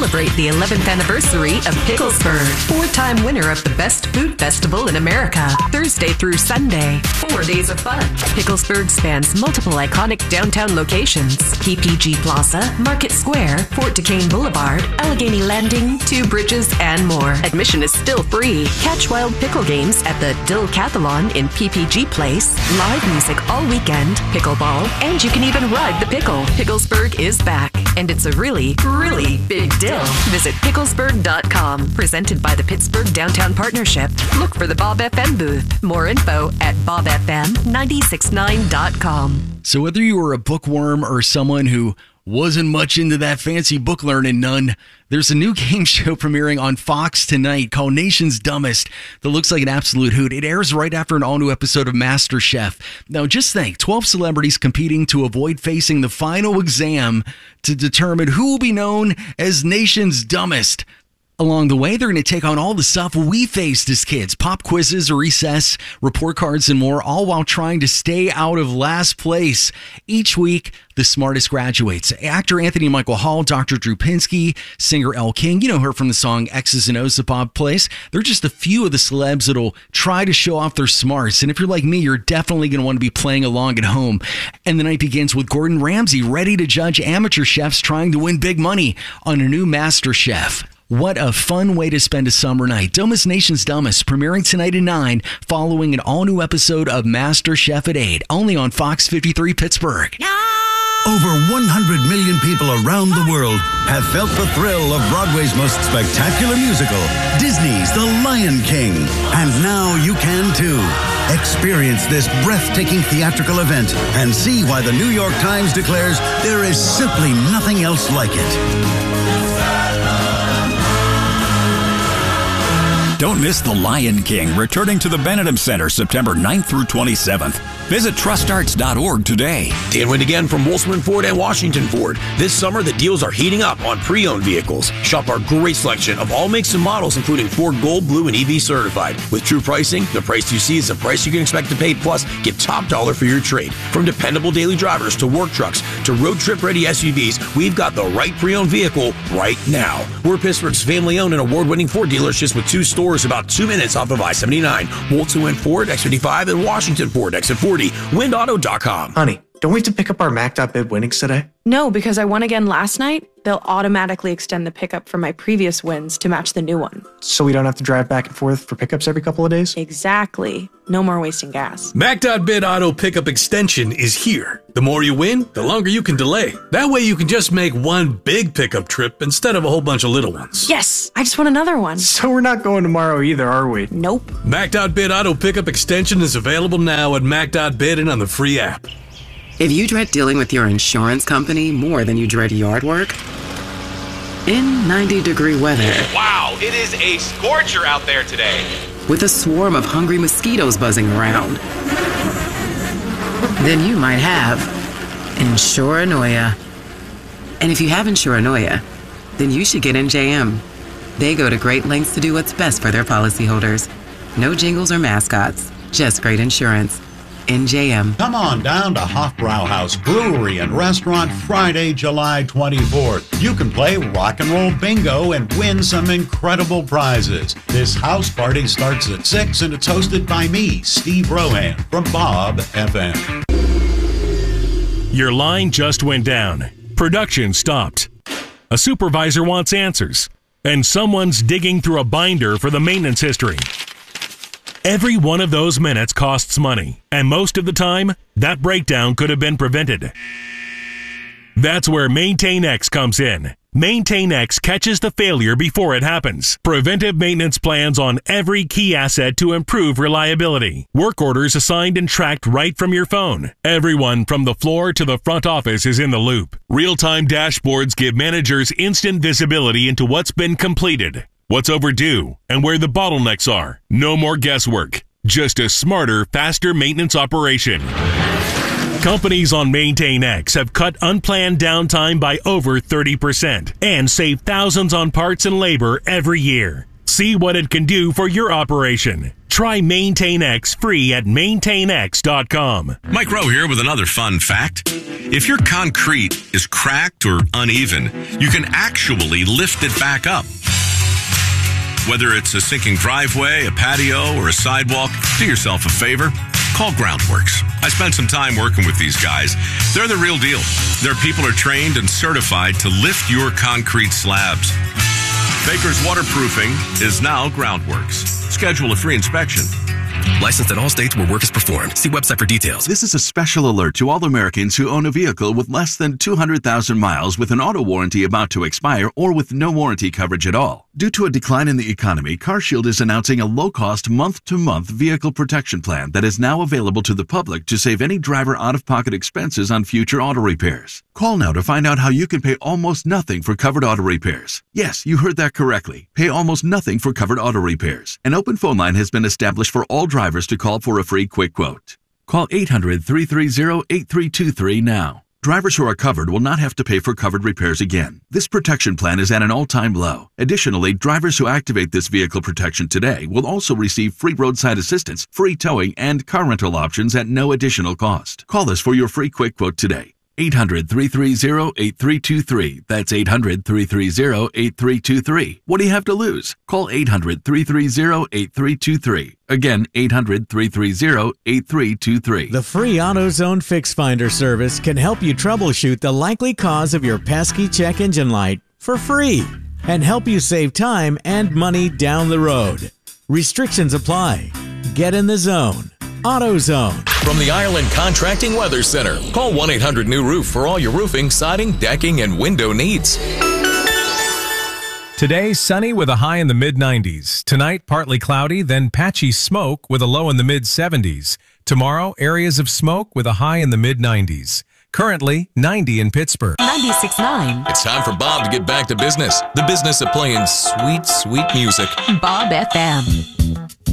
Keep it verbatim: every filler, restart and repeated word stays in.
celebrate the eleventh anniversary of Picklesburg, four-time winner of the Best Food Festival in America, Thursday through Sunday. Four days of fun. Picklesburg spans multiple iconic downtown locations: P P G Plaza, Market Square, Fort Duquesne Boulevard, Allegheny Landing, Two Bridges, and more. Admission is still free. Catch wild pickle games at the Dill-Cathalon in P P G Place, live music all weekend, pickleball, and you can even ride the pickle. Picklesburg is back, and it's a really, really big deal. Visit picklesburg dot com. Presented by the Pittsburgh Downtown Partnership. Look for the Bob F M booth. More info at bob f m nine six nine dot com. So whether you were a bookworm or someone who wasn't much into that fancy book learning none, there's a new game show premiering on Fox tonight called Nation's Dumbest that looks like an absolute hoot. It airs right after an all-new episode of MasterChef. Now, just think, twelve celebrities competing to avoid facing the final exam to determine who will be known as Nation's Dumbest. Along the way, they're going to take on all the stuff we faced as kids: pop quizzes, recess, report cards, and more, all while trying to stay out of last place. Each week, the smartest graduates. Actor Anthony Michael Hall, Doctor Drew Pinsky, singer Elle King, you know her from the song X's and O's that Bob plays. They're just a few of the celebs that'll try to show off their smarts. And if you're like me, you're definitely going to want to be playing along at home. And the night begins with Gordon Ramsay ready to judge amateur chefs trying to win big money on a new Master Chef. What a fun way to spend a summer night. Dumbest Nation's Dumbest, premiering tonight at nine, following an all-new episode of Master Chef at eight, only on Fox fifty-three Pittsburgh. Over one hundred million people around the world have felt the thrill of Broadway's most spectacular musical, Disney's The Lion King. And now you can too. Experience this breathtaking theatrical event and see why the New York Times declares there is simply nothing else like it. Don't miss The Lion King, returning to the Benedum Center September ninth through twenty-seventh. Visit trust arts dot org today. Dan Wind again from Wolfsman Ford and Washington Ford. This summer, the deals are heating up on pre-owned vehicles. Shop our great selection of all makes and models, including Ford Gold, Blue, and E V certified. With true pricing, the price you see is the price you can expect to pay. Plus, get top dollar for your trade. From dependable daily drivers to work trucks to road trip-ready S U Vs, we've got the right pre-owned vehicle right now. We're Pittsburgh's family-owned and award-winning Ford dealerships with two stores about two minutes off of I seventy-nine. Wolfson Wind Ford, X fifty-five, and Washington Ford, exit forty. wind auto dot com. Honey, don't we have to pick up our Mac.bid winnings today? No, because I won again last night. They'll automatically extend the pickup for my previous wins to match the new one. So we don't have to drive back and forth for pickups every couple of days? Exactly. No more wasting gas. Mac.bid auto pickup extension is here. The more you win, the longer you can delay. That way you can just make one big pickup trip instead of a whole bunch of little ones. Yes! I just want another one. So we're not going tomorrow either, are we? Nope. Mac.bid auto pickup extension is available now at Mac.bid and on the free app. If you dread dealing with your insurance company more than you dread yard work, in ninety degree weather. Wow, it is a scorcher out there today. With a swarm of hungry mosquitoes buzzing around, then you might have Insuranoia. And if you have Insuranoia, then you should get N J M. They go to great lengths to do what's best for their policyholders. No jingles or mascots, just great insurance. N J M. Come on down to Hofbrauhaus Brewery and Restaurant Friday, July twenty-fourth. You can play rock and roll bingo and win some incredible prizes. This house party starts at six and it's hosted by me, Steve Rohan from Bob F M. Your line just went down. Production stopped. A supervisor wants answers, and someone's digging through a binder for the maintenance history. Every one of those minutes costs money, and most of the time, that breakdown could have been prevented. That's where MaintainX comes in. MaintainX catches the failure before it happens. Preventive maintenance plans on every key asset to improve reliability. Work orders assigned and tracked right from your phone. Everyone from the floor to the front office is in the loop. Real-time dashboards give managers instant visibility into what's been completed, what's overdue, and where the bottlenecks are. No more guesswork. Just a smarter, faster maintenance operation. Companies on MaintainX have cut unplanned downtime by over thirty percent and saved thousands on parts and labor every year. See what it can do for your operation. Try Maintain X free at maintain x dot com. Mike Rowe here with another fun fact. If your concrete is cracked or uneven, you can actually lift it back up. Whether it's a sinking driveway, a patio, or a sidewalk, do yourself a favor. Call Groundworks. I spent some time working with these guys. They're the real deal. Their people are trained and certified to lift your concrete slabs. Baker's Waterproofing is now Groundworks. Schedule a free inspection. Licensed in all states where work is performed. See website for details. This is a special alert to all Americans who own a vehicle with less than two hundred thousand miles with an auto warranty about to expire or with no warranty coverage at all. Due to a decline in the economy, CarShield is announcing a low-cost month-to-month vehicle protection plan that is now available to the public to save any driver out-of-pocket expenses on future auto repairs. Call now to find out how you can pay almost nothing for covered auto repairs. Yes, you heard that correctly. Pay almost nothing for covered auto repairs. An open phone line has been established for all drivers to call for a free quick quote. Call eight hundred, three three zero, eight three two three now. Drivers who are covered will not have to pay for covered repairs again. This protection plan is at an all-time low. Additionally, drivers who activate this vehicle protection today will also receive free roadside assistance, free towing, and car rental options at no additional cost. Call us for your free quick quote today. eight hundred, three three zero, eight three two three. That's eight hundred, three three zero, eight three two three. What do you have to lose? Call eight hundred, three three zero, eight three two three. Again, eight hundred, three three zero, eight three two three. The free AutoZone Fix Finder service can help you troubleshoot the likely cause of your pesky check engine light for free and help you save time and money down the road. Restrictions apply. Get in the zone. AutoZone. From the Ireland Contracting Weather Center, call one eight hundred new roof for all your roofing, siding, decking, and window needs. Today, sunny with a high in the mid nineties. Tonight, partly cloudy, then patchy smoke with a low in the mid seventies. Tomorrow, areas of smoke with a high in the mid nineties. Currently, ninety in Pittsburgh. ninety-six point nine. It's time for Bob to get back to business. The business of playing sweet, sweet music. Bob F M.